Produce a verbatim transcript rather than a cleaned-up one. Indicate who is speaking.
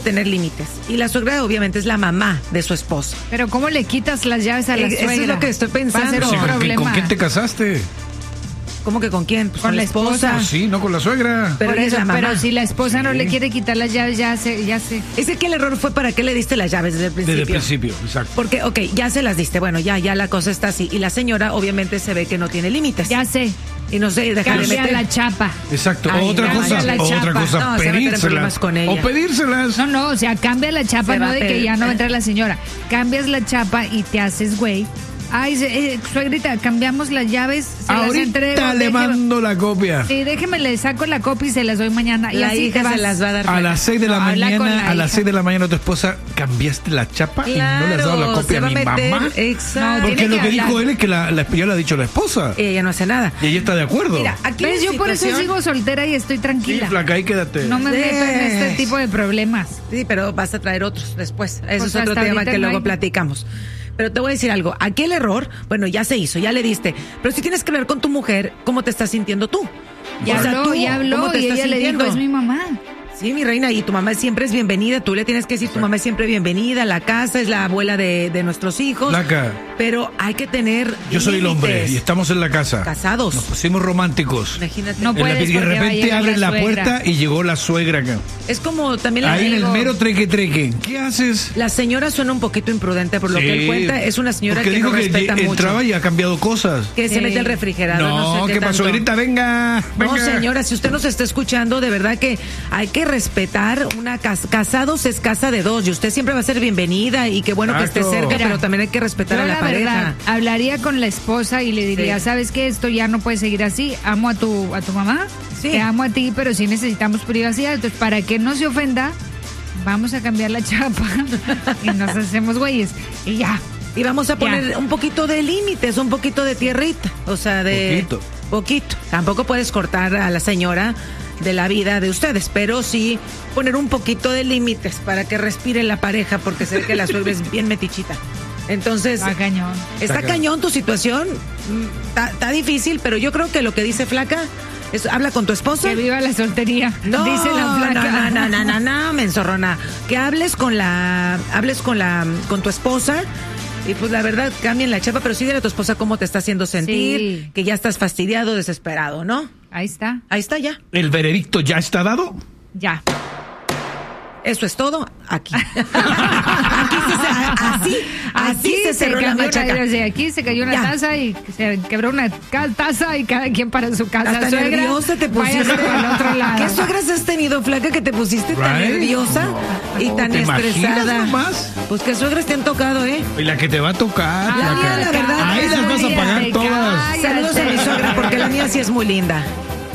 Speaker 1: tener límites. Y la suegra obviamente es la mamá de su esposo.
Speaker 2: Pero ¿cómo le quitas las llaves a la
Speaker 1: Eh,
Speaker 2: suegra?
Speaker 1: Eso es lo que estoy pensando.
Speaker 2: Va a ser un
Speaker 3: Sí, ¿con,
Speaker 2: problema.
Speaker 3: ¿Con quién te casaste?
Speaker 1: ¿Cómo que con quién? Pues
Speaker 2: Con la esposa.
Speaker 3: Pues sí, no con la suegra.
Speaker 1: Pero
Speaker 2: Por
Speaker 1: ella es
Speaker 2: eso,
Speaker 1: la mamá.
Speaker 2: pero si la esposa no
Speaker 3: Sí.
Speaker 2: le quiere quitar las llaves, ya sé, ya sé.
Speaker 1: Ese que el error fue para qué le diste las llaves desde el principio.
Speaker 3: Desde el principio, exacto.
Speaker 1: Porque, ok, ya se las diste, bueno, ya, ya la cosa está así. Y la señora obviamente se ve que no tiene límites.
Speaker 2: Ya sé.
Speaker 1: Y no sé, deja de
Speaker 2: Cambia
Speaker 1: meter.
Speaker 2: la chapa.
Speaker 3: Exacto.
Speaker 1: Ay,
Speaker 3: otra
Speaker 1: no,
Speaker 3: cosa,
Speaker 1: ya la
Speaker 3: otra
Speaker 2: chapa.
Speaker 3: cosa,
Speaker 1: No, se va a meter en problemas
Speaker 3: pedírselas.
Speaker 1: con ella.
Speaker 3: O pedírselas.
Speaker 2: No, no, o sea, cambia la chapa,
Speaker 1: Se va
Speaker 2: no
Speaker 1: a
Speaker 2: de que
Speaker 1: pedir.
Speaker 2: ya no va a entrar la señora. Cambias la chapa y te haces güey. Ay, se- eh, suegrita, cambiamos las llaves, se las entrego.
Speaker 3: Ahorita le
Speaker 2: déjeme-
Speaker 3: mando la copia.
Speaker 2: Sí, déjeme, le saco la copia y se las doy mañana. Y
Speaker 1: La
Speaker 2: así
Speaker 1: hija
Speaker 2: te vas.
Speaker 1: se las va a dar.
Speaker 3: A las seis de la
Speaker 2: No, habla con
Speaker 3: mañana,
Speaker 2: la
Speaker 3: a las
Speaker 2: hija.
Speaker 3: seis de la mañana tu esposa cambiaste la chapa y no le has dado la
Speaker 1: Claro,
Speaker 3: copia
Speaker 1: se
Speaker 3: a
Speaker 1: va
Speaker 3: mi
Speaker 1: a meter.
Speaker 3: mamá.
Speaker 1: Exacto.
Speaker 2: No,
Speaker 3: Porque
Speaker 2: tiene
Speaker 3: lo
Speaker 2: que
Speaker 3: que dijo
Speaker 2: hablar.
Speaker 3: él es que la, la ya lo ha dicho la esposa.
Speaker 1: Ella no hace nada.
Speaker 3: Y ella está de acuerdo.
Speaker 1: Mira, aquí
Speaker 2: ¿Ves?
Speaker 1: la
Speaker 2: Yo por eso
Speaker 1: situación-
Speaker 2: sigo soltera y estoy
Speaker 3: Sí,
Speaker 2: tranquila.
Speaker 3: flaca, ahí quédate.
Speaker 2: No me meto en este
Speaker 1: Des.
Speaker 2: tipo de problemas.
Speaker 1: Sí, pero vas a traer otros después. Eso
Speaker 2: Pues
Speaker 1: es otro
Speaker 2: hasta
Speaker 1: tema
Speaker 2: ahorita
Speaker 1: que
Speaker 2: no
Speaker 1: luego
Speaker 2: hay.
Speaker 1: platicamos. Pero te voy a decir algo. Aquí el error, bueno, ya se hizo, ya le diste. Pero si tienes que hablar con tu mujer, ¿cómo te estás sintiendo tú?
Speaker 2: Ya
Speaker 1: O sea,
Speaker 2: habló,
Speaker 1: tú,
Speaker 2: ya habló
Speaker 1: ¿cómo te
Speaker 2: y
Speaker 1: estás
Speaker 2: ella le dijo,
Speaker 1: sintiendo?
Speaker 2: es mi mamá.
Speaker 1: Sí, mi reina, y tu mamá siempre es bienvenida. Tú le tienes que decir, tu mamá es siempre bienvenida. La casa es la abuela de, de nuestros hijos.
Speaker 3: Flaca,
Speaker 1: Pero hay que tener
Speaker 3: yo soy el hombre
Speaker 1: límites.
Speaker 3: y estamos en la casa.
Speaker 1: Casados.
Speaker 3: Nos pusimos románticos.
Speaker 1: Imagínate.
Speaker 2: No
Speaker 3: En la-
Speaker 2: puedes
Speaker 3: y de
Speaker 2: porque va a
Speaker 3: repente
Speaker 2: llegar
Speaker 3: abren
Speaker 2: la
Speaker 3: la,
Speaker 2: suegra.
Speaker 3: puerta y llegó la suegra acá.
Speaker 1: Es como también la,
Speaker 3: Ahí en el
Speaker 1: digo,
Speaker 3: mero treque treque. ¿Qué haces?
Speaker 1: la señora suena un poquito imprudente por lo que él cuenta. Es una señora
Speaker 3: porque
Speaker 1: que
Speaker 3: dijo
Speaker 1: no
Speaker 3: que
Speaker 1: respeta
Speaker 3: lle-
Speaker 1: mucho.
Speaker 3: entraba y ha cambiado cosas.
Speaker 1: Que se
Speaker 2: Sí.
Speaker 1: mete al refrigerador. No,
Speaker 3: No,
Speaker 1: sé
Speaker 3: ¿qué pasó?
Speaker 1: tanto.
Speaker 3: Grita, venga, venga.
Speaker 1: No, señora, si usted nos está escuchando, de verdad que hay que respetar una casa. Casados es casa de dos y usted siempre va a ser bienvenida y qué bueno que esté
Speaker 3: Exacto.
Speaker 1: cerca,
Speaker 2: Mira,
Speaker 1: pero también hay que respetar
Speaker 2: Yo
Speaker 1: a la,
Speaker 2: la
Speaker 1: pareja.
Speaker 2: verdad, hablaría con la esposa y le diría,
Speaker 1: Sí.
Speaker 2: ¿sabes qué? Esto ya no puede seguir así. Amo a tu, a tu mamá,
Speaker 1: Sí.
Speaker 2: te amo a ti, pero sí necesitamos privacidad. Entonces, para que no se ofenda, vamos a cambiar la chapa y nos hacemos güeyes. Y ya.
Speaker 1: Y vamos a poner
Speaker 2: Ya.
Speaker 1: un poquito de límites, un poquito de tierrita, o sea, de
Speaker 3: Poquito.
Speaker 1: poquito. Tampoco puedes cortar a la señora de la vida de ustedes, pero sí poner un poquito de límites para que respire la pareja, porque sé que la suegra es bien metichita. Entonces,
Speaker 2: Va cañón.
Speaker 1: está
Speaker 3: Está
Speaker 1: cañón tu situación, mm, está está difícil, pero yo creo que lo que dice Flaca es, habla con tu esposa.
Speaker 2: Que viva la soltería.
Speaker 1: No,
Speaker 2: dice la flaca.
Speaker 1: no, no, no, no, no, me enzorrona. Que hables con la, hables con la, con tu esposa y pues la verdad cambien la chapa, pero sí dile a tu esposa cómo te está haciendo sentir,
Speaker 2: Sí.
Speaker 1: que ya estás fastidiado, desesperado, ¿no?
Speaker 2: Ahí está.
Speaker 1: Ahí está ya.
Speaker 3: ¿El veredicto ya está dado?
Speaker 2: Ya.
Speaker 1: Eso es todo aquí. Aquí se, ce- así, así se cerró la
Speaker 2: cambió
Speaker 1: machaca.
Speaker 2: una, desde aquí se cayó una
Speaker 1: Ya.
Speaker 2: taza y se quebró una ca- taza y cada quien para su casa.
Speaker 1: Hasta
Speaker 2: Suegra,
Speaker 1: nerviosa te pusiste.
Speaker 2: váyase para el otro lado.
Speaker 1: ¿Qué suegras has tenido, Flaca, que te pusiste tan
Speaker 3: Right?
Speaker 1: nerviosa
Speaker 3: No.
Speaker 1: y tan
Speaker 3: ¿Te imaginas
Speaker 1: estresada?
Speaker 3: nomás?
Speaker 1: Pues qué suegras te han tocado, ¿eh?
Speaker 3: Y la que te va a tocar.
Speaker 1: La
Speaker 3: flaca.
Speaker 1: mía, la verdad,
Speaker 3: Ahí las vas a pagar
Speaker 2: cállate,
Speaker 3: todas.
Speaker 2: cállate.
Speaker 1: Saludos a mi suegra porque la mía sí es muy linda.